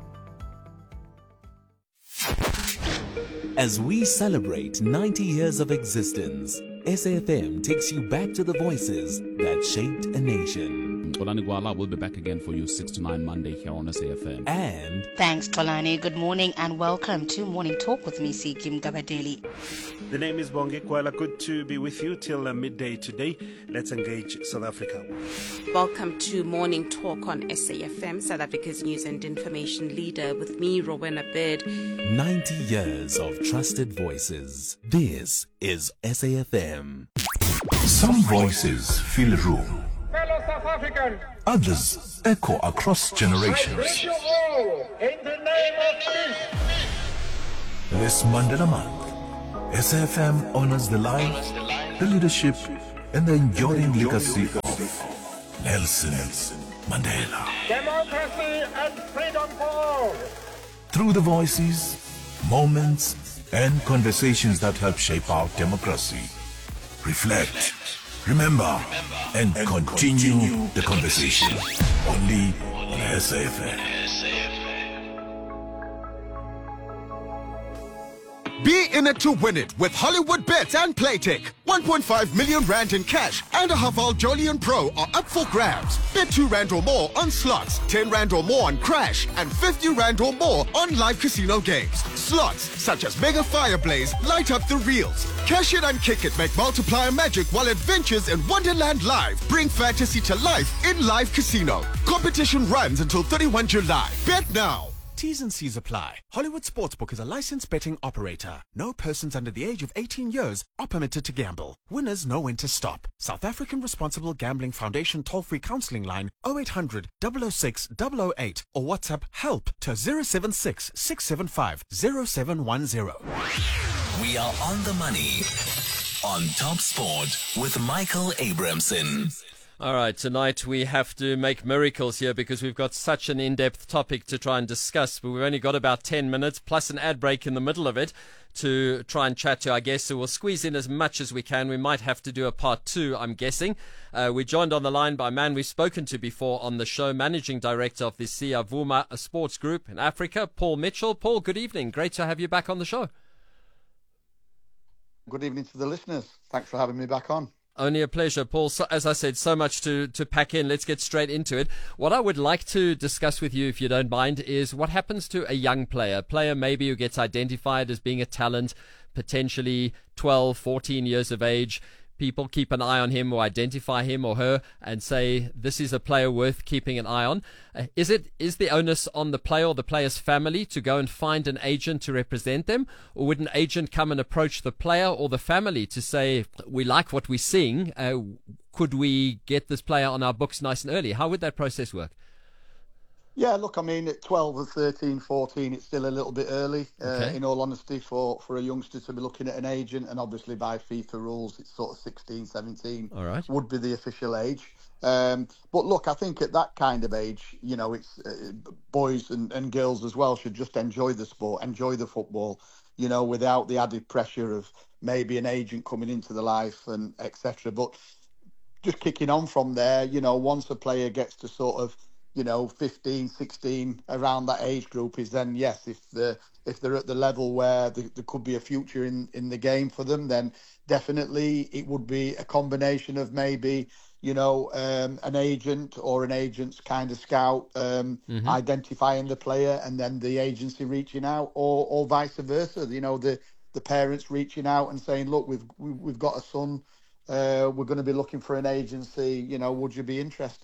As we celebrate ninety years of existence, S A F M takes you back to the voices that shaped a nation. Tolani Gwala will be back again for you six to nine Monday here on S A F M. And thanks, Tolani. Good morning and welcome to Morning Talk with me, Kim Gabadeli. The name is Bonge Kwala. Good to be with you till uh, midday today. Let's engage South Africa. Welcome to Morning Talk on S A F M, South Africa's news and information leader, with me, Rowena Bird. ninety years of trusted voices. This is S A F M. Some voices fill a room. Fellow South Africans, Others echo across generations. greet you all in the name of peace. This Mandela Month, S A F M honors the life, the leadership, and the enduring legacy of Nelson Mandela. Democracy and freedom for all. Through the voices, moments, and conversations that help shape our democracy. Reflect, remember, and continue the conversation. Only on S A F M. Be in it to win it with Hollywood Bets and Playtech. one point five million rand in cash and a Hafal Jolion Pro are up for grabs. Bet two rand or more on slots, ten rand or more on Crash, and fifty rand or more on live casino games. Slots such as Mega Fireblaze light up the reels. Cash it and kick it make multiplier magic while adventures in Wonderland Live bring fantasy to life in live casino. Competition runs until thirty-first of July. Bet now. T's and C's apply. Hollywood Sportsbook is a licensed betting operator. No persons under the age of eighteen years are permitted to gamble. Winners know when to stop. South African Responsible Gambling Foundation toll-free counseling line oh eight hundred, double oh six, double oh eight or WhatsApp help to zero seven six, six seven five, zero seven one zero. we are on the money on Top Sport with Michael Abramson. All right, tonight we have to make miracles here because we've got such an in-depth topic to try and discuss, but we've only got about ten minutes plus an ad break in the middle of it to try and chat to our guests, so we'll squeeze in as much as we can. We might have to do a part two, I'm guessing. Uh, we're joined on the line by a man we've spoken to before on the show, Managing Director of the Siyavuma Sports Group in Africa, Paul Mitchell. Paul, good evening. Great to have you back on the show. Good evening to the listeners. Thanks for having me back on. Only a pleasure, Paul. So, as I said, so much to, to pack in. Let's get straight into it. What I would like to discuss with you, if you don't mind, is what happens to a young player, a player maybe who gets identified as being a talent, potentially twelve, fourteen years of age. People keep an eye on him or identify him or her and say, this is a player worth keeping an eye on. Uh, is it is the onus on the player or the player's family to go and find an agent to represent them? Or would an agent come and approach the player or the family to say, we like what we're seeing, uh, could we get this player on our books nice and early? How would that process work? Yeah, look, I mean, at twelve or thirteen, fourteen, it's still a little bit early, uh, Okay. in all honesty, for, for a youngster to be looking at an agent. And obviously by FIFA rules, it's sort of sixteen, seventeen All right. would be the official age. Um, but look, I think at that kind of age, you know, it's uh, boys and, and girls as well should just enjoy the sport, enjoy the football, you know, without the added pressure of maybe an agent coming into the life and et cetera. But just kicking on from there, you know, once a player gets to sort of, you know, fifteen, sixteen, around that age group, is then, yes, if the if they're at the level where there, there could be a future in, in the game for them, then definitely it would be a combination of maybe, you know, um, an agent or an agent's kind of scout um, Mhm. identifying the player and then the agency reaching out, or or vice versa. You know, the the parents reaching out and saying, look, we've we- we've got a son, uh, we're going to be looking for an agency. You know, would you be interested?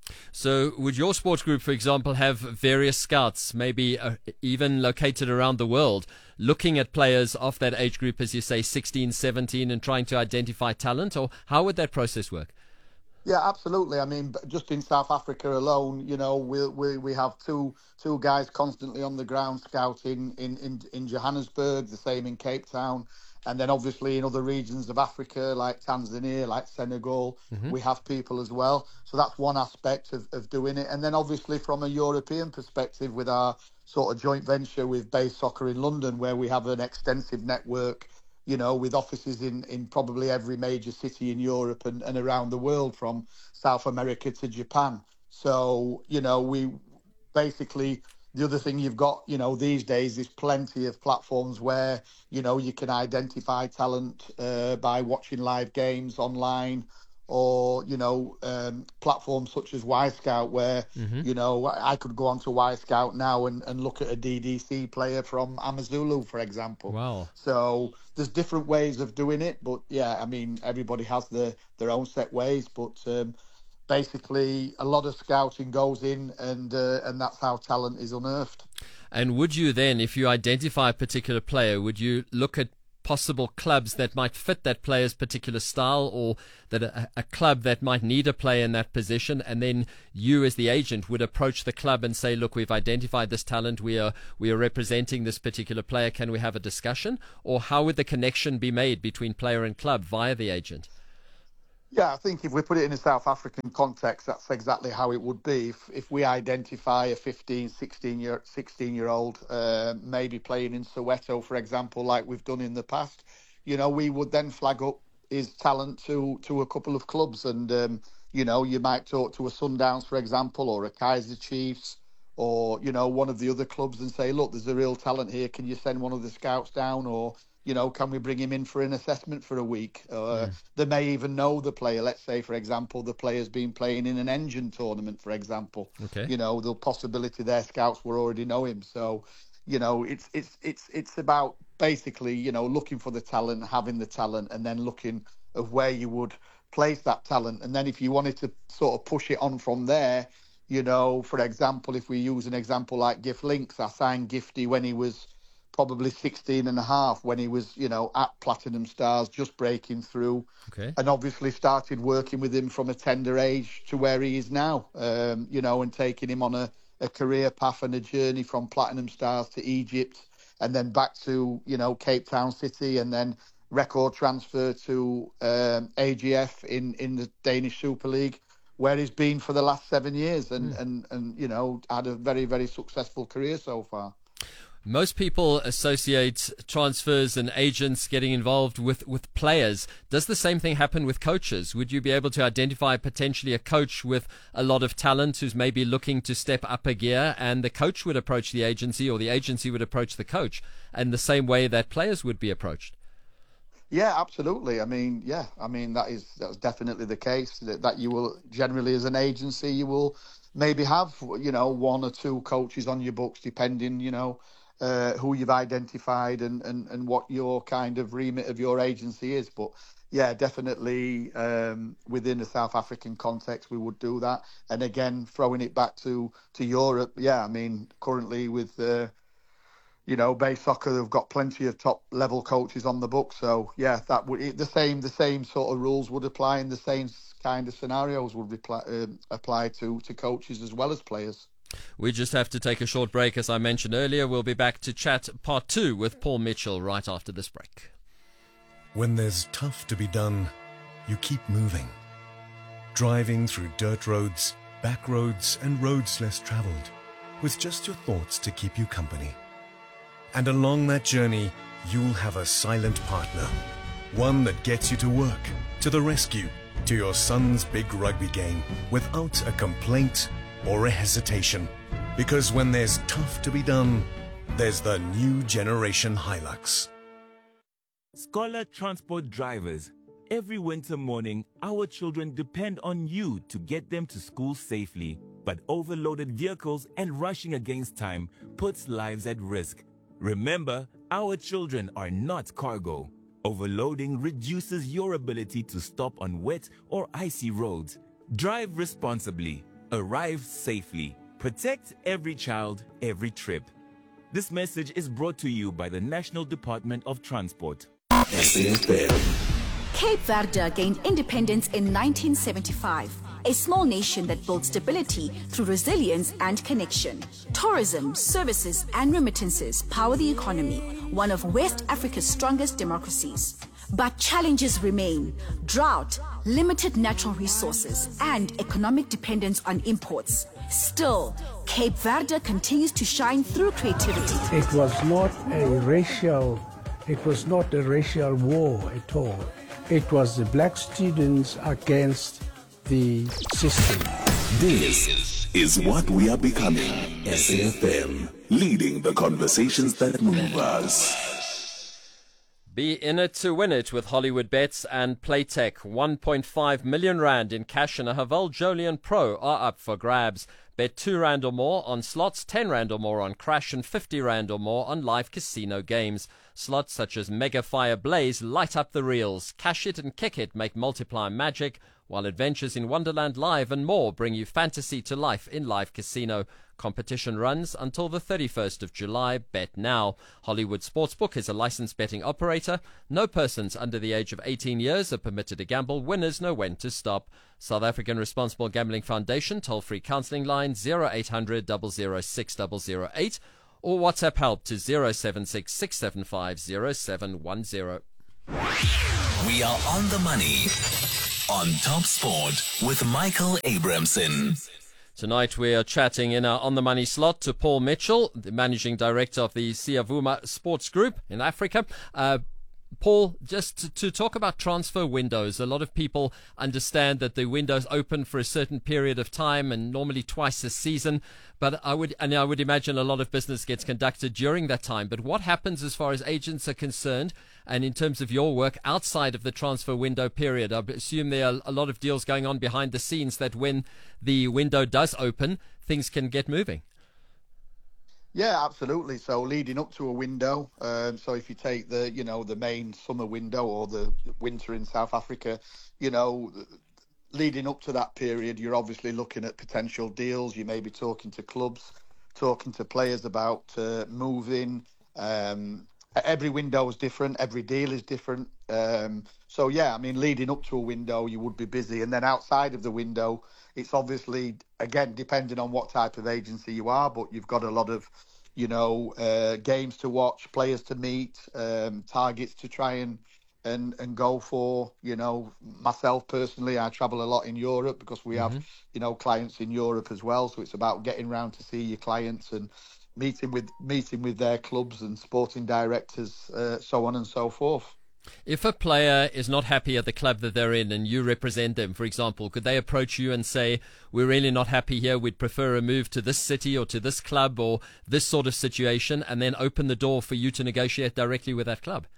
So would your sports group, for example, have various scouts, maybe uh, even located around the world, looking at players of that age group, as you say, sixteen, seventeen, and trying to identify talent? Or how would that process work? Yeah, absolutely. I mean, just in South Africa alone, you know, we we we have two two guys constantly on the ground scouting in, in, in Johannesburg, the same in Cape Town. And then obviously in other regions of Africa, like Tanzania, like Senegal, mm-hmm. we have people as well. So that's one aspect of, of doing it. And then obviously from a European perspective with our sort of joint venture with Base Soccer in London, where we have an extensive network, you know, with offices in, in probably every major city in Europe and, and around the world, from South America to Japan. So, you know, we basically... The other thing you've got, you know, these days is plenty of platforms where, you know, you can identify talent uh, by watching live games online, or, you know, um, platforms such as Y-Scout where, mm-hmm. you know, I could go onto Y-Scout now and, and look at a D D C player from Amazulu, for example. Wow. So there's different ways of doing it. But, yeah, I mean, everybody has the, their own set ways. But... Um, Basically, a lot of scouting goes in, and uh, and that's how talent is unearthed. And would you then, if you identify a particular player, would you look at possible clubs that might fit that player's particular style, or that a, a club that might need a player in that position, and then you as the agent would approach the club and say, look, we've identified this talent, we are we are representing this particular player, can we have a discussion? Or how would the connection be made between player and club via the agent? Yeah, I think if we put it in a South African context, that's exactly how it would be. If if we identify a fifteen, sixteen year, sixteen year old, uh, maybe playing in Soweto, for example, like we've done in the past, you know, we would then flag up his talent to to a couple of clubs, and um, you know, you might talk to a Sundowns, for example, or a Kaiser Chiefs, or you know, one of the other clubs, and say, look, there's a real talent here. Can you send one of the scouts down, or you know, can we bring him in for an assessment for a week? Uh, mm. They may even know the player. Let's say, for example, the player's been playing in an engine tournament, for example. Okay. You know, the possibility their scouts will already know him. So, you know, it's it's it's it's about basically, you know, looking for the talent, having the talent, and then looking of where you would place that talent. And then if you wanted to sort of push it on from there, you know, for example, if we use an example like Gift Links, I signed Gifty when he was probably sixteen and a half, when he was, you know, at Platinum Stars, just breaking through. Okay. And obviously started working with him from a tender age to where he is now, um, you know, and taking him on a, a career path and a journey from Platinum Stars to Egypt, and then back to, you know, Cape Town City, and then record transfer to um, A G F in, in the Danish Super League, where he's been for the last seven years and, mm. and, and, you know, had a very, very successful career so far. Most people associate transfers and agents getting involved with, with players. Does the same thing happen with coaches? Would you be able to identify potentially a coach with a lot of talent who's maybe looking to step up a gear, and the coach would approach the agency, or the agency would approach the coach, and the same way that players would be approached? Yeah, absolutely. I mean, yeah, I mean, that is that's definitely the case, that, that you will generally, as an agency, you will maybe have, you know, one or two coaches on your books, depending, you know, Uh, who you've identified and, and, and what your kind of remit of your agency is. But yeah, definitely um, within a South African context, we would do that. And again, throwing it back to, to Europe, yeah, I mean, currently with, uh, you know, Base Soccer, they've got plenty of top level coaches on the book. So yeah, that would the same the same sort of rules would apply, and the same kind of scenarios would reply, uh, apply to, to coaches as well as players. We just have to take a short break, as I mentioned earlier. We'll be back to chat part two with Paul Mitchell right after this break. When there's tough to be done, you keep moving. Driving through dirt roads, back roads, and roads less traveled, with just your thoughts to keep you company. And along that journey, you'll have a silent partner. One that gets you to work, to the rescue, to your son's big rugby game, without a complaint or a hesitation. Because when there's tough to be done, there's the new generation Hilux. Scholar Transport drivers, every winter morning, our children depend on you to get them to school safely. But overloaded vehicles and rushing against time puts lives at risk. Remember, our children are not cargo. Overloading reduces your ability to stop on wet or icy roads. Drive responsibly. Arrive safely. Protect every child, every trip. This message is brought to you by the National Department of Transport. S A F M. Cape Verde gained independence in nineteen seventy-five. A small nation that built stability through resilience and connection. Tourism, services, and remittances power the economy, one of West Africa's strongest democracies. But challenges remain: drought, limited natural resources, and economic dependence on imports. Still, Cape Verde continues to shine through creativity. It was not a racial, it was not a racial war at all. It was the black students against the system. This is what we are becoming. S A F M, leading the conversations that move us. Be in it to win it with Hollywood Bets and Playtech. one point five million rand in cash and a Haval Jolion Pro are up for grabs. Bet two rand or more on slots, ten rand or more on crash, and fifty rand or more on live casino games. Slots such as Mega Fire Blaze light up the reels. Cash it and kick it make multiply magic, while Adventures in Wonderland Live and more bring you fantasy to life in live casino. Competition runs until the thirty-first of July. Bet now. Hollywood Sportsbook is a licensed betting operator. No persons under the age of eighteen years are permitted to gamble. Winners know when to stop. South African Responsible Gambling Foundation toll-free counselling line zero eight hundred, double oh six, double oh eight or WhatsApp help to zero seven six, six seven five, zero seven one zero. We are on the money on Top Sport with Michael Abramson. Tonight we are chatting in our On the Money slot to Paul Mitchell, the Managing Director of the Siyavuma Sports Group in Africa. Uh, Paul, just to, to talk about transfer windows, a lot of people understand that the window's open for a certain period of time and normally twice a season. But I would, and I would imagine a lot of business gets conducted during that time. But what happens as far as agents are concerned, and in terms of your work outside of the transfer window period? I assume there are a lot of deals going on behind the scenes that when the window does open, things can get moving. Yeah, absolutely. So leading up to a window, um, so if you take the, you know, the main summer window or the winter in South Africa, you know, leading up to that period, you're obviously looking at potential deals. You may be talking to clubs, talking to players about uh, moving. Um, every window is different. Every deal is different. Um, so, yeah, I mean, leading up to a window, you would be busy. And then outside of the window, it's obviously, again, depending on what type of agency you are, but you've got a lot of, you know, uh, games to watch, players to meet, um, targets to try and, and and go for. You know, myself personally, I travel a lot in Europe because we Mm-hmm. have, you know, clients in Europe as well. So it's about getting round to see your clients and meeting with meeting with their clubs and sporting directors, uh, so on and so forth. If a player is not happy at the club that they're in and you represent them, for example, could they approach you and say, we're really not happy here, we'd prefer a move to this city or to this club or this sort of situation, and then open the door for you to negotiate directly with that club?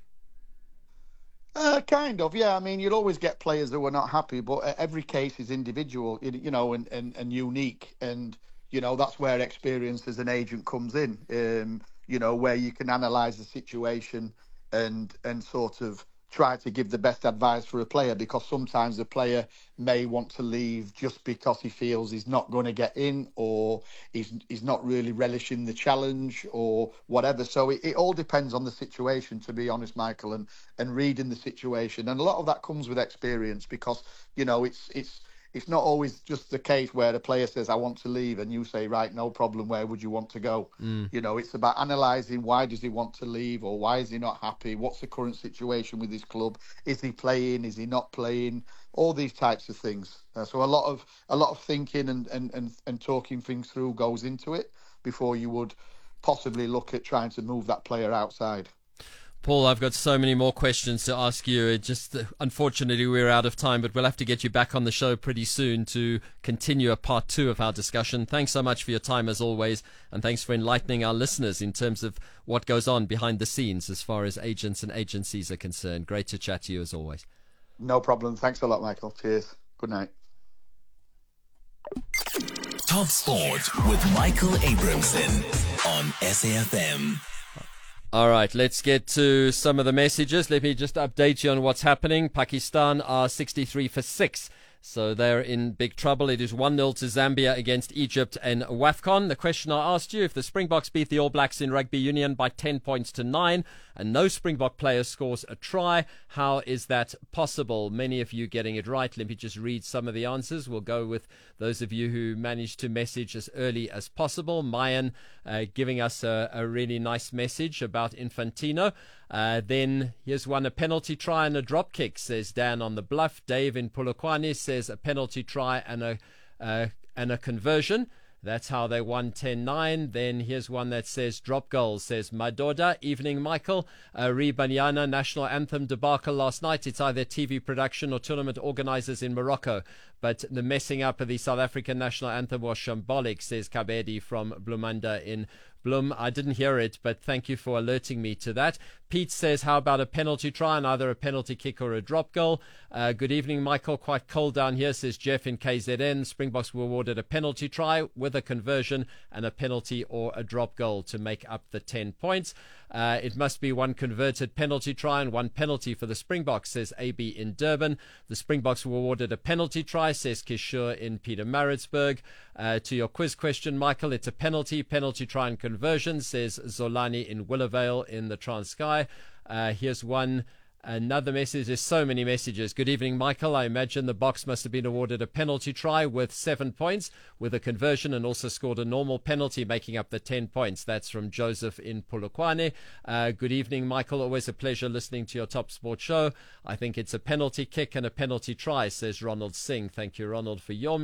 Uh, kind of, yeah. I mean, you'll always get players who are not happy, but every case is individual, you know, and, and, and unique. And, you know, that's where experience as an agent comes in, um, you know, where you can analyse the situation and and sort of try to give the best advice for a player, because sometimes the player may want to leave just because he feels he's not going to get in, or he's he's not really relishing the challenge or whatever. So it, it all depends on the situation, to be honest, Michael, and and reading the situation. And a lot of that comes with experience, because, you know, it's it's it's not always just the case where the player says, I want to leave, and you say, right, no problem, where would you want to go? Mm. You know, it's about analysing, why does he want to leave, or why is he not happy? What's the current situation with his club? Is he playing? Is he not playing? All these types of things. Uh, so a lot of a lot of thinking and, and, and, and talking things through goes into it before you would possibly look at trying to move that player outside. Paul, I've got so many more questions to ask you. It just, uh, unfortunately, we're out of time, but we'll have to get you back on the show pretty soon to continue a part two of our discussion. Thanks so much for your time, as always, and thanks for enlightening our listeners in terms of what goes on behind the scenes as far as agents and agencies are concerned. Great to chat to you, as always. No problem. Thanks a lot, Michael. Cheers. Good night. Top Sport with Michael Abramson on S A F M. All right, let's get to some of the messages. Let me just update you on what's happening. Pakistan are sixty-three for six So they're in big trouble. It is one nil to Zambia against Egypt and WAFCON. The question I asked you, if the Springboks beat the All Blacks in rugby union by ten points to nine and no Springbok player scores a try, how is that possible? Many of you getting it right. Let me just read some of the answers. We'll go with those of you who managed to message as early as possible. Mayan uh, giving us a, a really nice message about Infantino. Uh, then here's one, a penalty try and a drop kick, says Dan on the Bluff. Dave in Polokwane says a penalty try and a uh, and a conversion. That's how they won ten nine. Then here's one that says drop goal, says Madoda. Evening, Michael. Uh, Ribanyana national anthem debacle last night. It's either T V production or tournament organizers in Morocco. But the messing up of the South African national anthem was shambolic, says Kabedi from Blumanda in Blum. I didn't hear it, but thank you for alerting me to that. Pete says, how about a penalty try and either a penalty kick or a drop goal? Uh, good evening, Michael. Quite cold down here, says Jeff in K Z N. Springboks were awarded a penalty try with a conversion and a penalty or a drop goal to make up the ten points. Uh, it must be one converted penalty try and one penalty for the Springboks, says A B in Durban. The Springboks were awarded a penalty try, says Kishore in Pietermaritzburg. Uh, to your quiz question, Michael, it's a penalty, penalty try and conversion, says Zolani in Willowvale in the Transkei. Uh, here's one. Another message. There's so many messages. Good evening, Michael. I imagine the Boks must have been awarded a penalty try with seven points with a conversion and also scored a normal penalty, making up the ten points. That's from Joseph in Polokwane. Uh, good evening, Michael. Always a pleasure listening to your Top Sport show. I think it's a penalty kick and a penalty try, says Ronald Singh. Thank you, Ronald, for your